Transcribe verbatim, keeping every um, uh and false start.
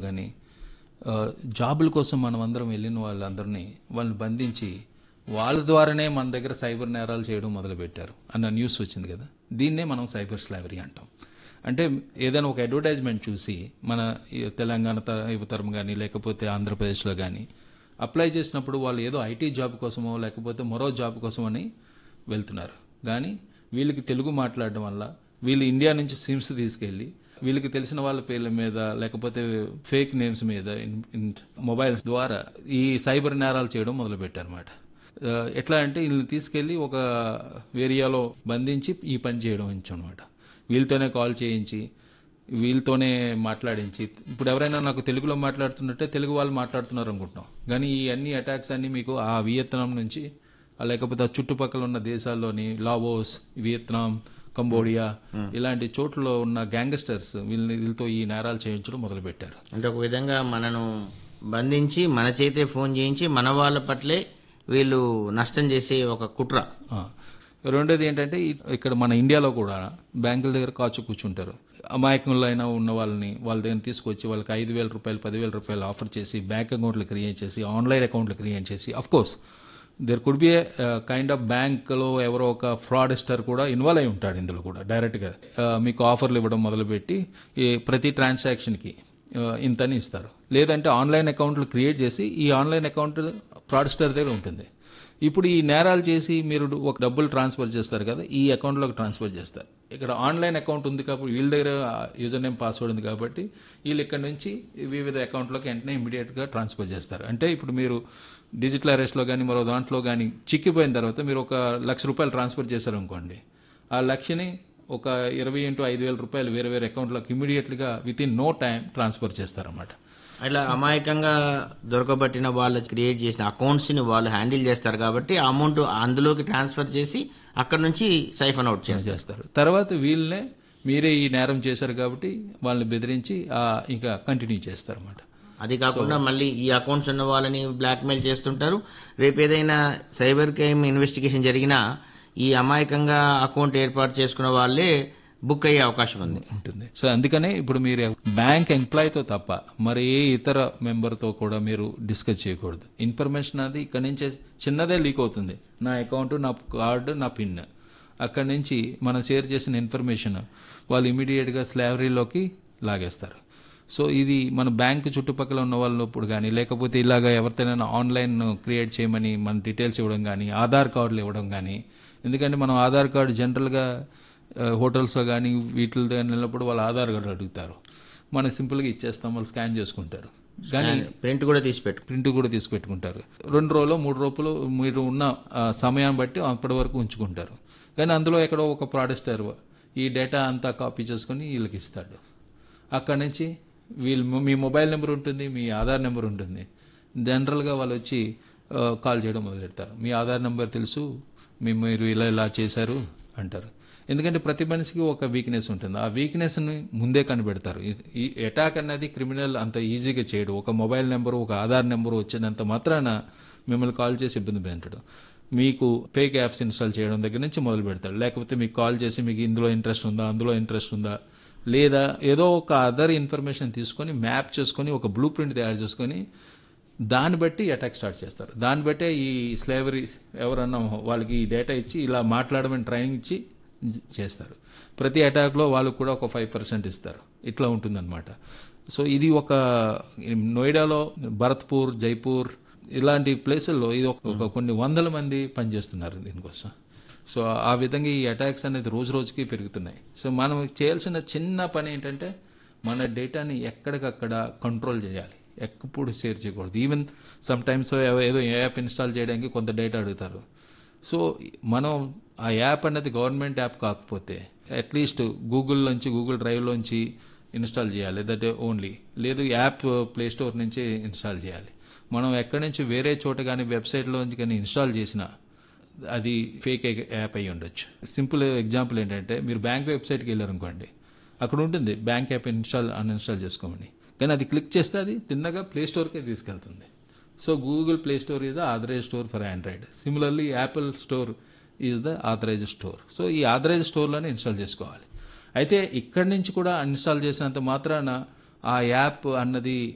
కానీ జాబుల కోసం మనం అందరం వెళ్ళిన వాళ్ళందరినీ వాళ్ళని బంధించి వాళ్ళ ద్వారానే మన దగ్గర సైబర్ నేరాలు చేయడం మొదలుపెట్టారు అన్న న్యూస్ వచ్చింది కదా. దీన్నే మనం సైబర్ స్లావరీ అంటాం. అంటే ఏదైనా ఒక అడ్వర్టైజ్మెంట్ చూసి మన తెలంగాణ యువతరం కానీ లేకపోతే ఆంధ్రప్రదేశ్లో కానీ అప్లై చేసినప్పుడు వాళ్ళు ఏదో ఐటీ జాబ్ కోసమో లేకపోతే మరో జాబ్ కోసమని వెళ్తున్నారు. కానీ వీళ్ళకి తెలుగు మాట్లాడడం వల్ల వీళ్ళు ఇండియా నుంచి సిమ్స్ తీసుకెళ్ళి వీళ్ళకి తెలిసిన వాళ్ళ పేర్ల మీద లేకపోతే ఫేక్ నేమ్స్ మీద మొబైల్స్ ద్వారా ఈ సైబర్ నేరాలు చేయడం మొదలుపెట్టారన్నమాట. ఎట్లా అంటే వీళ్ళని తీసుకెళ్ళి ఒక ఏరియాలో బంధించి ఈ పని చేయడం అనమాట. వీళ్ళతోనే కాల్ చేయించి వీళ్ళతోనే మాట్లాడించి, ఇప్పుడు ఎవరైనా నాకు తెలుగులో మాట్లాడుతున్నట్టే తెలుగు వాళ్ళు మాట్లాడుతున్నారు అనుకుంటున్నాం, కానీ ఈ అన్ని అటాక్స్ అన్ని మీకు ఆ వియత్నాం నుంచి లేకపోతే ఆ చుట్టుపక్కల ఉన్న దేశాల్లోని లావోస్, వియత్నాం, కంబోడియా ఇలాంటి చోట్ల ఉన్న గ్యాంగ్స్టర్స్ వీళ్ళని వీళ్ళతో ఈ నేరాలు చేయించడం మొదలుపెట్టారు. అంటే ఒక విధంగా మనను బంధించి మన చేతే ఫోన్ చేయించి మన వాళ్ళ పట్లే వీళ్ళు నష్టం చేసే ఒక కుట్ర. రెండోది ఏంటంటే ఇక్కడ మన ఇండియాలో కూడా బ్యాంకుల దగ్గర కాచు కూర్చుంటారు. అమాయకంలో అయినా ఉన్న వాళ్ళని వాళ్ళ దగ్గర తీసుకొచ్చి వాళ్ళకి ఐదు వేల రూపాయలు పదివేల రూపాయలు ఆఫర్ చేసి బ్యాంక్ అకౌంట్లు క్రియేట్ చేసి ఆన్లైన్ అకౌంట్లు క్రియేట్ చేసి, of course there could be A kind of బ్యాంక్లో ఎవరో ఒక ఫ్రాడ్స్టర్ కూడా ఇన్వాల్వ్ అయి ఉంటాడు ఇందులో కూడా డైరెక్ట్గా. మీకు ఆఫర్లు ఇవ్వడం మొదలుపెట్టి ఈ ప్రతి ట్రాన్సాక్షన్కి ఇంతని ఇస్తారు. లేదంటే ఆన్లైన్ అకౌంట్లు క్రియేట్ చేసి ఈ ఆన్లైన్ అకౌంట్ ఫ్రాడ్స్టర్ దగ్గర ఉంటుంది. ఇప్పుడు ఈ నేరాలు చేసి మీరు ఒక డబ్బులు ట్రాన్స్ఫర్ చేస్తారు కదా, ఈ అకౌంట్లోకి ట్రాన్స్ఫర్ చేస్తారు. ఇక్కడ ఆన్లైన్ అకౌంట్ ఉంది కాబట్టి వీళ్ళ దగ్గర యూజర్ నేమ్ పాస్వర్డ్ ఉంది కాబట్టి వీళ్ళు ఇక్కడ నుంచి వివిధ అకౌంట్లోకి వెంటనే ఇమీడియట్గా ట్రాన్స్ఫర్ చేస్తారు. అంటే ఇప్పుడు మీరు డిజిటల్ అరెస్ట్లో కానీ మరో దాంట్లో కానీ చిక్కిపోయిన తర్వాత మీరు ఒక లక్ష రూపాయలు ట్రాన్స్ఫర్ చేశారు అనుకోండి, ఆ లక్షని ఒక ఇరవై ఇంటూ ఐదు వేల రూపాయలు వేరే వేరే అకౌంట్లోకి ఇమీడియట్గా with in no time transfer చేస్తారన్నమాట. అట్లా అమాయకంగా దొరకబట్టిన వాళ్ళు క్రియేట్ చేసిన అకౌంట్స్ ని వాళ్ళు హ్యాండిల్ చేస్తారు కాబట్టి ఆ అమౌంట్ అందులోకి ట్రాన్స్ఫర్ చేసి అక్కడ నుంచి సైఫన్ అవుట్ చేస్తారు. తర్వాత వీళ్ళనే మీరే ఈ నేరం చేశారు కాబట్టి వాళ్ళని బెదిరించి ఇంకా కంటిన్యూ చేస్తారు అన్నమాట. అది కాకుండా మళ్ళీ ఈ అకౌంట్స్ ఉన్న వాళ్ళని బ్లాక్మెయిల్ చేస్తుంటారు. రేపు ఏదైనా సైబర్ క్రైమ్ ఇన్వెస్టిగేషన్ జరిగినా ఈ అమాయకంగా అకౌంట్ ఏర్పాటు చేసుకున్న వాళ్ళే బుక్ అయ్యే అవకాశం ఉంది ఉంటుంది. సో అందుకనే ఇప్పుడు మీరు బ్యాంక్ ఎంప్లాయీతో తప్ప మరి ఏ ఇతర మెంబర్తో కూడా మీరు డిస్కస్ చేయకూడదు. ఇన్ఫర్మేషన్ అది ఇక్కడ నుంచి చిన్నదే లీక్ అవుతుంది. నా అకౌంట్, నా కార్డు, నా పిన్, అక్కడి నుంచి మనం షేర్ చేసిన ఇన్ఫర్మేషన్ వాళ్ళు ఇమీడియట్గా స్లావరీలోకి లాగేస్తారు. సో ఇది మన బ్యాంక్ చుట్టుపక్కల ఉన్న వాళ్ళప్పుడు కానీ లేకపోతే ఇలాగ ఎవరితోనైనా ఆన్లైన్ క్రియేట్ చేయమని మన డీటెయిల్స్ ఇవ్వడం కానీ ఆధార్ కార్డులు ఇవ్వడం కానీ, ఎందుకంటే మనం ఆధార్ కార్డు జనరల్గా హోటల్స్లో కానీ వీటిలో వెళ్ళినప్పుడు వాళ్ళు ఆధార్ కార్డు అడుగుతారు, మనం సింపుల్గా ఇచ్చేస్తాం, వాళ్ళు స్కాన్ చేసుకుంటారు. కానీ ప్రింట్ కూడా తీసి పెట్టు ప్రింట్ కూడా తీసి పెట్టుకుంటారు. రెండు రోజులు మూడు రోజులు మీరు ఉన్న సమయాన్ని బట్టి అప్పటి వరకు ఉంచుకుంటారు. కానీ అందులో ఎక్కడో ఒక ప్రాడస్టర్ ఈ డేటా అంతా కాపీ చేసుకుని వీళ్ళకి ఇస్తాడు. అక్కడి నుంచి వీళ్ళు మీ మొబైల్ నెంబర్ ఉంటుంది, మీ ఆధార్ నెంబర్ ఉంటుంది. జనరల్గా వాళ్ళు వచ్చి కాల్ చేయడం మొదలెడతారు. మీ ఆధార్ నెంబర్ తెలుసు, మీ మీరు ఇలా ఇలా చేశారు అంటారు. ఎందుకంటే ప్రతి మనిషికి ఒక వీక్నెస్ ఉంటుంది. ఆ వీక్నెస్ని ముందే కనిపెడతారు. ఈ అటాక్ అనేది క్రిమినల్ అంత ఈజీగా చేయడు. ఒక మొబైల్ నెంబరు, ఒక ఆధార్ నెంబరు వచ్చినంత మాత్రాన మిమ్మల్ని కాల్ చేసి ఇబ్బంది పెట్టాడు. మీకు ఫేక్ యాప్స్ ఇన్స్టాల్ చేయడం దగ్గర నుంచి మొదలు పెడతాడు. లేకపోతే మీకు కాల్ చేసి మీకు ఇందులో ఇంట్రెస్ట్ ఉందా, అందులో ఇంట్రెస్ట్ ఉందా, లేదా ఏదో ఒక అదర్ ఇన్ఫర్మేషన్ తీసుకొని మ్యాప్ చేసుకొని ఒక బ్లూ ప్రింట్ తయారు చేసుకొని దాన్ని బట్టి అటాక్ స్టార్ట్ చేస్తారు. దాన్ని బట్టే ఈ స్లేవరీ ఎవరన్నా వాళ్ళకి ఈ డేటా ఇచ్చి ఇలా మాట్లాడమని ట్రైనింగ్ ఇచ్చి చేస్తారు. ప్రతి అటాక్లో వాళ్ళకు కూడా ఒక ఫైవ్ పర్సెంట్ ఇస్తారు. ఇట్లా ఉంటుందన్నమాట. సో ఇది ఒక నోయిడాలో భరత్పూర్, జైపూర్ ఇలాంటి ప్లేసుల్లో ఇది ఒక కొన్ని వందల మంది పనిచేస్తున్నారు దీనికోసం. సో ఆ విధంగా ఈ అటాక్స్ అనేది రోజు రోజుకి పెరుగుతున్నాయి. సో మనం చేయాల్సిన చిన్న పని ఏంటంటే మన డేటాని ఎక్కడికక్కడ కంట్రోల్ చేయాలి, ఎప్పుడు షేర్ చేయకూడదు. ఈవెన్ సమ్ టైమ్స్ ఏదో యాప్ ఇన్స్టాల్ చేయడానికి కొంత డేటా అడుగుతారు. సో మనం ఆ యాప్ అనేది గవర్నమెంట్ యాప్ కాకపోతే అట్లీస్ట్ గూగుల్ నుంచి గూగుల్ డ్రైవ్లోంచి ఇన్స్టాల్ చేయాలి, దట్ ఓన్లీ. లేదు యాప్ ప్లే స్టోర్ నుంచి ఇన్స్టాల్ చేయాలి. మనం ఎక్కడి నుంచి వేరే చోట కానీ వెబ్సైట్లోంచి కానీ ఇన్స్టాల్ చేసినా అది ఫేక్ యాప్ అయ్యి ఉండొచ్చు. సింపుల్ ఎగ్జాంపుల్ ఏంటంటే మీరు బ్యాంక్ వెబ్సైట్కి వెళ్ళారనుకోండి, అక్కడ ఉంటుంది బ్యాంక్ యాప్ ఇన్స్టాల్ అన్ఇన్స్టాల్ చేసుకోమని, కానీ అది క్లిక్ చేస్తే అది తిన్నగా ప్లే స్టోర్కే తీసుకెళ్తుంది. So Google play store is the authorise store for Android. Similarly Apple store is the authorise store. So ఈ ఆథరైజ్ స్టోర్లోనే ఇన్స్టాల్ చేసుకోవాలి. అయితే ఇక్కడి నుంచి కూడా అన్ఇన్స్టాల్ చేసినంత మాత్రాన ఆ యాప్ అన్నది